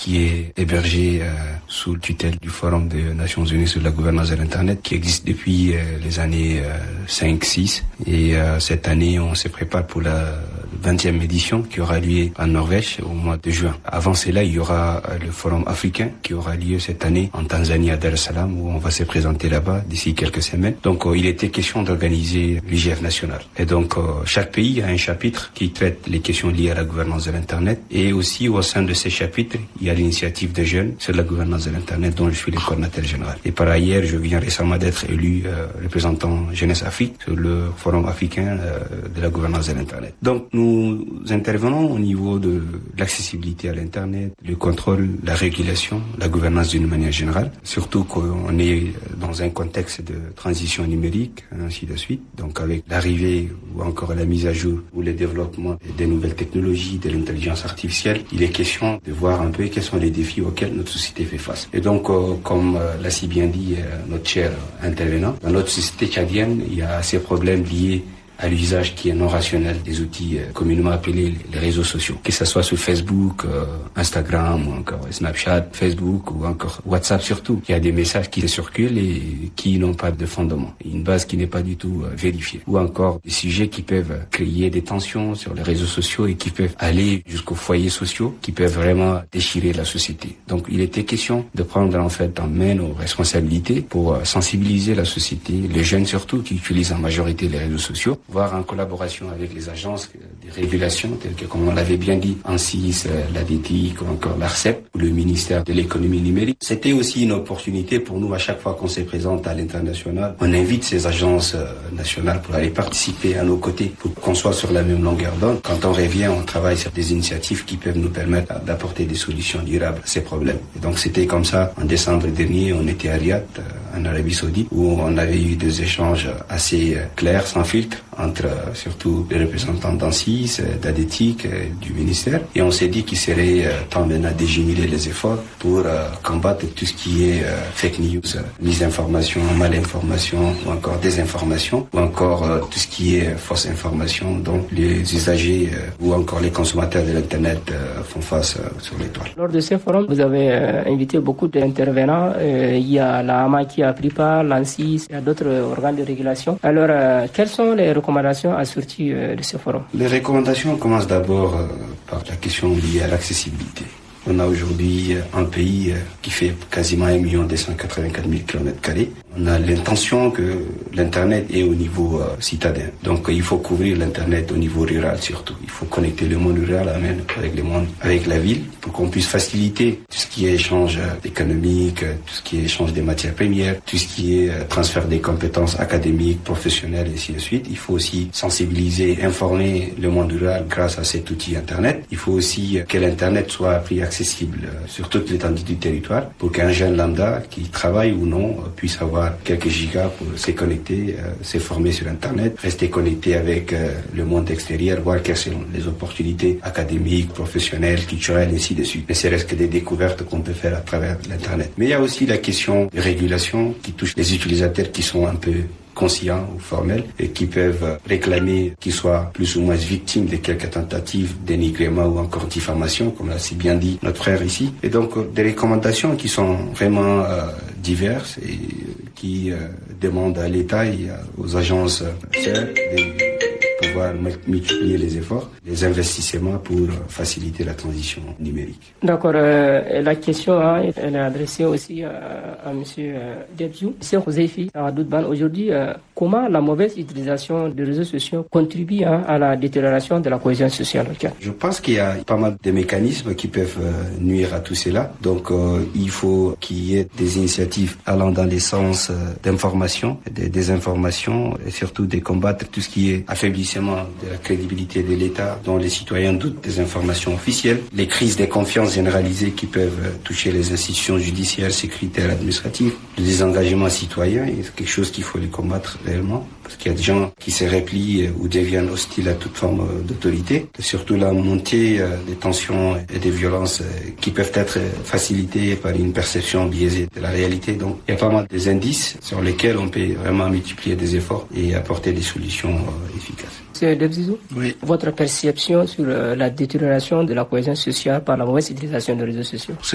qui est hébergé sous le tutelle du Forum des Nations Unies sur la gouvernance de l'Internet, qui existe depuis les années 5-6. Et cette année, on se prépare pour la 20e édition qui aura lieu en Norvège au mois de juin. Avant cela, il y aura le Forum africain qui aura lieu cette année en Tanzanie à Dar es Salaam, où on va se présenter là-bas d'ici quelques semaines. Donc il était question d'organiser l'IGF national. Et donc chaque pays a un chapitre qui traite les questions liées à la gouvernance de l'Internet. Et aussi au sein de ces chapitres, il y a l'initiative des jeunes sur la gouvernance de l'Internet dont je suis le coordinateur général. Et par ailleurs, je viens récemment d'être élu représentant Jeunesse Afrique sur le Forum africain de la gouvernance de l'Internet. Donc nous intervenons au niveau de l'accessibilité à l'Internet, le contrôle, la régulation, la gouvernance d'une manière générale. Surtout qu'on est dans un contexte de transition numérique, ainsi de suite. Donc avec l'arrivée ou encore la mise à jour ou le développement des nouvelles technologies, de l'intelligence artificielle, il est question de voir un peu quels sont les défis auxquels notre société fait face. Et donc, comme l'a si bien dit notre cher intervenant, dans notre société tchadienne, il y a ces problèmes liés à l'usage qui est non rationnel des outils communément appelés les réseaux sociaux, que ce soit sur Facebook, Instagram ou encore Snapchat, Facebook ou encore WhatsApp surtout. Il y a des messages qui circulent et qui n'ont pas de fondement, une base qui n'est pas du tout vérifiée. Ou encore des sujets qui peuvent créer des tensions sur les réseaux sociaux et qui peuvent aller jusqu'aux foyers sociaux, qui peuvent vraiment déchirer la société. Donc il était question de prendre en fait en main nos responsabilités pour sensibiliser la société, les jeunes surtout qui utilisent en majorité les réseaux sociaux, voire en collaboration avec les agences de régulation telles que, comme on l'avait bien dit, ANSSIS, l'ADETIC ou encore l'ARCEP ou le ministère de l'économie numérique. C'était aussi une opportunité pour nous à chaque fois qu'on se présente à l'international. On invite ces agences nationales pour aller participer à nos côtés pour qu'on soit sur la même longueur d'onde. Quand on revient, on travaille sur des initiatives qui peuvent nous permettre d'apporter des solutions durables à ces problèmes. Et donc c'était comme ça, en décembre dernier, on était à Riyad, en Arabie Saoudite, où on avait eu des échanges assez clairs, sans filtre, entre surtout les représentants d'ANSSIS, d'ADETIC, du ministère. Et on s'est dit qu'il serait temps maintenant de jumeler les efforts pour combattre tout ce qui est fake news, misinformation, malinformation ou encore désinformation ou encore tout ce qui est fausse information dont les usagers ou encore les consommateurs de l'Internet font face sur les toiles. Lors de ce forum, vous avez invité beaucoup d'intervenants. Il y a la AMA qui a pris part, l'ANSSIS, il y a d'autres organes de régulation. Alors, quelles sont les recommandations assorties de ce forum? Les recommandations commencent d'abord par la question liée à l'accessibilité. On a aujourd'hui un pays qui fait quasiment 1 284 000 km². On a l'intention que l'Internet est au niveau citadin. Donc il faut couvrir l'Internet au niveau rural surtout. Il faut connecter le monde rural avec la ville pour qu'on puisse faciliter tout ce qui est échange économique, tout ce qui est échange des matières premières, tout ce qui est transfert des compétences académiques, professionnelles et ainsi de suite. Il faut aussi sensibiliser, informer le monde rural grâce à cet outil Internet. Il faut aussi que l'Internet soit pris accessible sur toute l'étendue du territoire pour qu'un jeune lambda qui travaille ou non puisse avoir quelques gigas pour se connecter, se former sur Internet, rester connecté avec le monde extérieur, voir quelles sont les opportunités académiques, professionnelles, culturelles, ainsi de suite. Mais c'est reste que des découvertes qu'on peut faire à travers l'Internet. Mais il y a aussi la question de régulation qui touche les utilisateurs qui sont un peu conscients ou formels et qui peuvent réclamer qu'ils soient plus ou moins victimes de quelques tentatives de dénigrement ou encore diffamation, comme l'a si bien dit notre frère ici. Et donc des recommandations qui sont vraiment diverses et qui demandent à l'État et aux agences de pouvoir multiplier les efforts, les investissements pour faciliter la transition numérique. D'accord. La question elle est adressée aussi à M. Debzou. M. Joséfi Adoudban, aujourd'hui, comment la mauvaise utilisation des réseaux sociaux contribue à la détérioration de la cohésion sociale? Je pense qu'il y a pas mal de mécanismes qui peuvent nuire à tout cela. Donc il faut qu'il y ait des initiatives allant dans les sens d'information, de désinformation et surtout de combattre tout ce qui est affaiblissement de la crédibilité de l'État dont les citoyens doutent des informations officielles, les crises de confiance généralisées qui peuvent toucher les institutions judiciaires, sécuritaires, administratives, le désengagement citoyen, c'est quelque chose qu'il faut les combattre réellement, parce qu'il y a des gens qui se replient ou deviennent hostiles à toute forme d'autorité, et surtout la montée des tensions et des violences qui peuvent être facilitées par une perception biaisée de la réalité. Donc il y a pas mal des indices sur lesquels on peut vraiment multiplier des efforts et apporter des solutions efficaces. Monsieur Debzizou, oui. Votre perception sur la détérioration de la cohésion sociale par la mauvaise utilisation des réseaux sociaux? Ce